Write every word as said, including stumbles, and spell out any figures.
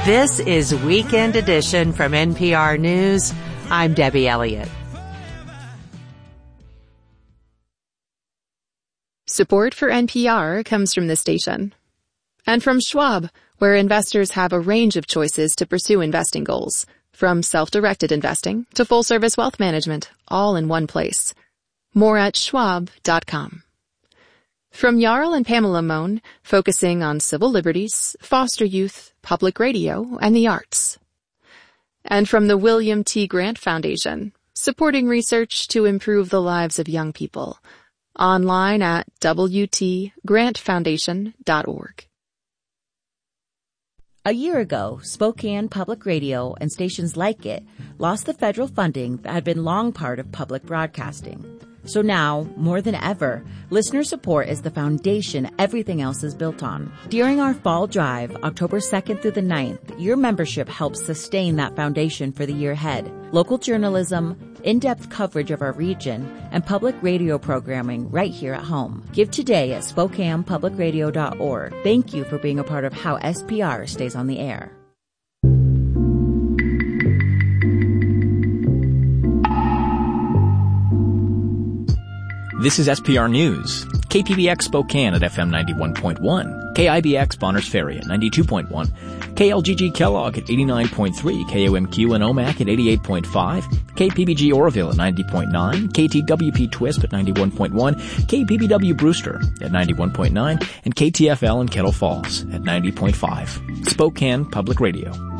This is Weekend Edition from N P R News. I'm Debbie Elliott. Support for N P R comes from this station. And from Schwab, where investors have a range of choices to pursue investing goals, from self-directed investing to full-service wealth management, all in one place. More at schwab dot com. From Jarl and Pamela Mohn, focusing on civil liberties, foster youth, public radio, and the arts. And from the William T. Grant Foundation, supporting research to improve the lives of young people. Online at w t grant foundation dot org. A year ago, Spokane Public Radio and stations like it lost the federal funding that had been long part of public broadcasting. So now, more than ever, listener support is the foundation everything else is built on. During our fall drive, October second through the ninth, your membership helps sustain that foundation for the year ahead. Local journalism, in-depth coverage of our region, and public radio programming right here at home. Give today at spokane public radio dot org. Thank you for being a part of how S P R stays on the air. This is S P R News. K P B X Spokane at F M ninety-one point one, K I B X Bonners Ferry at ninety-two point one, K L G G Kellogg at eighty-nine point three, K O M Q in Omak at eighty-eight point five, K P B G Oroville at ninety point nine, K T W P Twisp at ninety-one point one, K P B W Brewster at ninety-one point nine, and K T F L in Kettle Falls at ninety point five. Spokane Public Radio.